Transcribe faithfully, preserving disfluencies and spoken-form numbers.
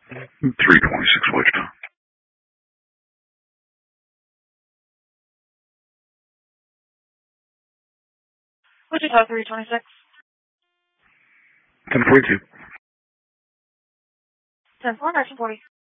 three twenty-six Wichita. Wichita three twenty-six. ten forty-two. ten four, nineteen forty.